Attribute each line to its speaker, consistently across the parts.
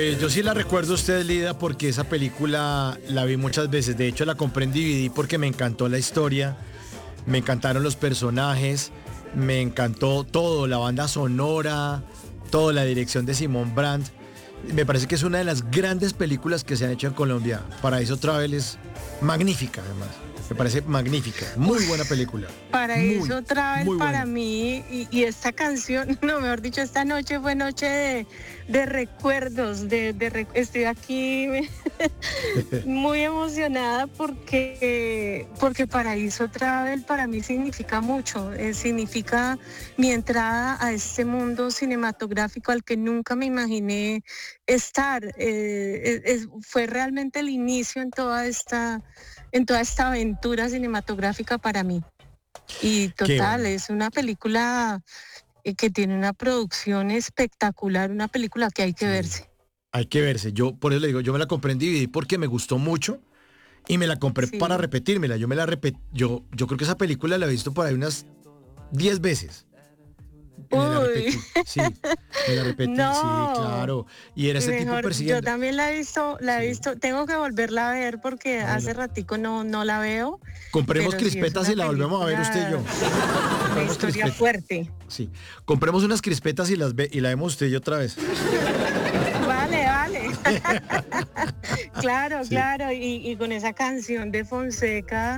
Speaker 1: Pues yo sí la recuerdo a usted, Lida, porque esa película la vi muchas veces. De hecho, la compré en DVD porque me encantó la historia, me encantaron los personajes, me encantó todo, la banda sonora, toda la dirección de Simón Brandt. Me parece que es una de las grandes películas que se han hecho en Colombia. Paraíso Travel es magnífica, además. Me parece magnífica. Muy buena película.
Speaker 2: Paraíso Travel
Speaker 1: muy
Speaker 2: para
Speaker 1: buena.
Speaker 2: mí y esta canción, no, mejor dicho, esta noche fue noche de recuerdos, estoy aquí muy emocionada porque Paraíso Travel para mí significa mucho, significa mi entrada a este mundo cinematográfico al que nunca me imaginé estar. Fue realmente el inicio en toda esta aventura cinematográfica para mí. Y total,
Speaker 1: Bueno.
Speaker 2: es una película que tiene una producción espectacular, una película que hay que verse.
Speaker 1: Hay que verse. Yo por eso le digo, yo me la compré en DVD porque me gustó mucho y me la compré para
Speaker 2: Sí.
Speaker 1: repetírmela. Yo creo que esa película la he visto por ahí unas 10 veces. Y me la
Speaker 2: Uy,
Speaker 1: repetí, sí, me la repetí, sí,
Speaker 2: no.
Speaker 1: claro. Y era ese tipo
Speaker 2: Mejor, yo
Speaker 1: persiguiendo.
Speaker 2: también la he
Speaker 1: Sí,
Speaker 2: visto, tengo que volverla a ver porque hace
Speaker 1: hágale.
Speaker 2: ratico no la veo,
Speaker 1: Compremos
Speaker 2: pero sí es
Speaker 1: crispetas
Speaker 2: una
Speaker 1: y la volvemos a ver usted y yo.
Speaker 2: película, una
Speaker 1: Compremos
Speaker 2: historia
Speaker 1: crispetas.
Speaker 2: fuerte.
Speaker 1: Sí. Compremos unas crispetas y la vemos usted y yo otra vez.
Speaker 2: Vale, vale. Claro,
Speaker 1: Sí,
Speaker 2: claro, y con esa canción de Fonseca,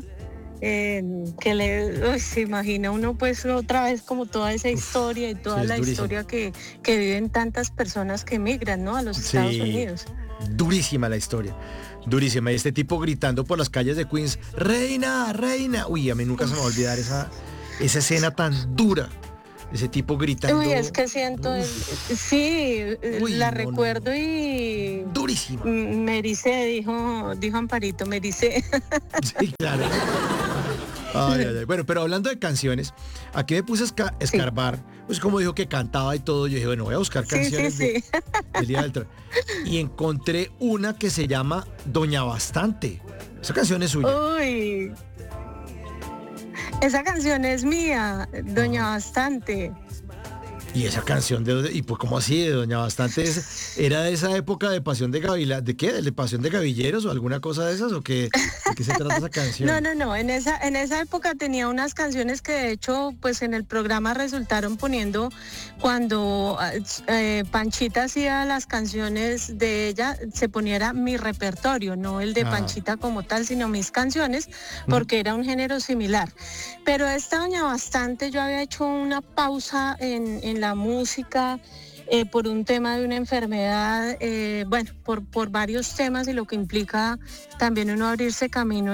Speaker 2: se imagina uno pues otra vez como toda esa historia y
Speaker 1: sí,
Speaker 2: toda
Speaker 1: es
Speaker 2: la
Speaker 1: durísimo.
Speaker 2: historia que viven tantas personas que emigran, ¿no? A los Estados
Speaker 1: Sí,
Speaker 2: Unidos.
Speaker 1: durísima la historia. Durísima. Y este tipo gritando por las calles de Queens, ¡Reina, reina! Uy, a mí nunca se me va a olvidar esa escena tan dura. Ese tipo
Speaker 2: Uy, es
Speaker 1: gritando.
Speaker 2: que siento, sí,
Speaker 1: Uy,
Speaker 2: la
Speaker 1: no, no, no.
Speaker 2: recuerdo y
Speaker 1: Durísima.
Speaker 2: me ericé, dijo Amparito, me ericé.
Speaker 1: Sí, claro. Ay, ay, ay. Bueno, pero hablando de canciones, aquí me puse a
Speaker 2: Sí,
Speaker 1: escarbar, pues como dijo que cantaba y todo, yo dije, bueno, voy a buscar
Speaker 2: sí, sí,
Speaker 1: canciones
Speaker 2: sí.
Speaker 1: del Día del Trabajo. Y encontré una que se llama Doña Bastante. Esa canción es suya.
Speaker 2: Uy, esa canción es mía, Doña
Speaker 1: Ajá.
Speaker 2: Bastante.
Speaker 1: Y esa canción y pues como así de Doña Bastante era de esa época de Pasión de Gavila, ¿de qué? ¿De Pasión de Gavilleros o alguna cosa de esas? ¿O qué? ¿De qué se trata esa
Speaker 2: No,
Speaker 1: canción?
Speaker 2: no, no. En esa época tenía unas canciones que de hecho, pues en el programa resultaron poniendo cuando Panchita hacía las canciones de ella, se poniera mi repertorio, no el de
Speaker 1: Ah.
Speaker 2: Panchita como tal, sino mis canciones,
Speaker 1: ¿Mm?
Speaker 2: porque era un género similar. Pero esta Doña Bastante, yo había hecho una pausa en la música por un tema de una enfermedad, bueno, por varios temas y lo que implica también uno abrirse camino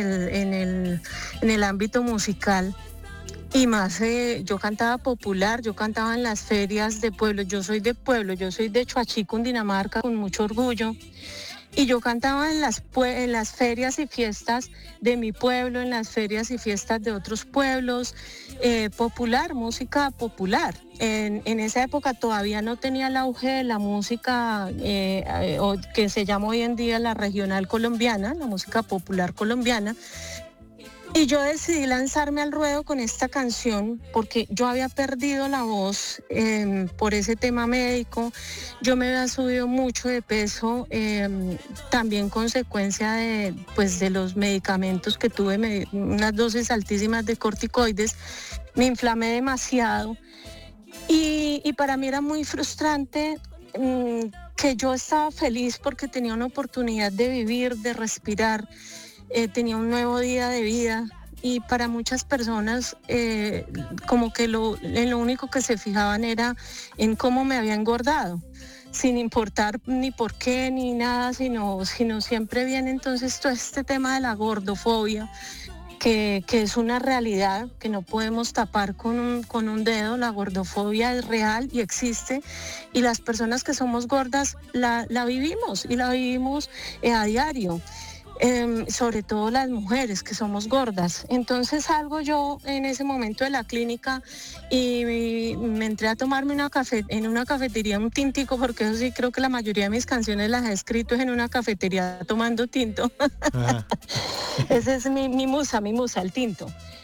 Speaker 2: en el ámbito musical. Y más, yo cantaba popular, yo cantaba en las ferias de pueblo, yo soy de pueblo, yo soy de Chuachi, Cundinamarca, con mucho orgullo. Y yo cantaba en las ferias y fiestas de mi pueblo, en las ferias y fiestas de otros pueblos, popular, música popular. En esa época todavía no tenía el auge de la música que se llama hoy en día la regional colombiana, la música popular colombiana. Y yo decidí lanzarme al ruedo con esta canción porque yo había perdido la voz por ese tema médico. Yo me había subido mucho de peso, también consecuencia de los medicamentos que tuve, unas dosis altísimas de corticoides. Me inflamé demasiado y para mí era muy frustrante que yo estaba feliz porque tenía una oportunidad de vivir, de respirar, tenía un nuevo día de vida y para muchas personas como que en lo único que se fijaban era en cómo me había engordado, sin importar ni por qué ni nada, sino siempre viene entonces todo este tema de la gordofobia. Que es una realidad que no podemos tapar con un dedo. La gordofobia es real y existe, y las personas que somos gordas la vivimos y la vivimos a diario. Sobre todo las mujeres que somos gordas. Entonces salgo yo en ese momento de la clínica y me entré a tomarme en una cafetería un tintico, porque eso sí creo que la mayoría de mis canciones las he escrito en una cafetería tomando tinto.
Speaker 1: Ajá.
Speaker 2: Esa es mi musa, el tinto.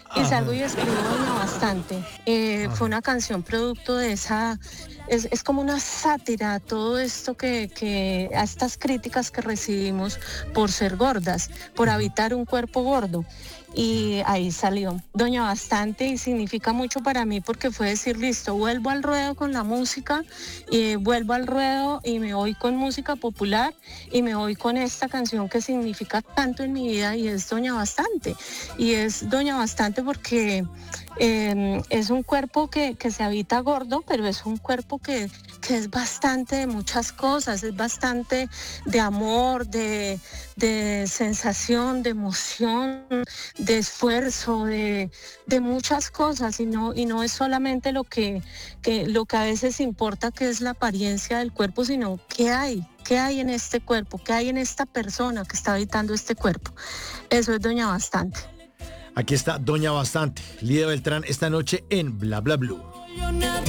Speaker 2: y salgo y escribo Doña Bastante. Fue una canción producto de esa, es como una sátira a todo esto a estas críticas que recibimos por ser gordas, por habitar un cuerpo gordo. Y ahí salió Doña Bastante, y significa mucho para mí porque fue decir, listo, vuelvo al ruedo con la música, y vuelvo al ruedo y me voy con música popular y me voy con esta canción que significa tanto en mi vida, y es Doña Bastante. Y es Doña Bastante porque es un cuerpo que se habita gordo, pero es un cuerpo que es bastante de muchas cosas, es bastante de amor, de sensación, de emoción, de esfuerzo, de muchas cosas, y no es solamente lo que a veces importa, que es la apariencia del cuerpo, sino qué hay en este cuerpo, qué hay en esta persona que está habitando este cuerpo. Eso es Doña Bastante.
Speaker 1: Aquí está Doña Bastante, Lidia Beltrán, esta noche en Bla Bla Blue.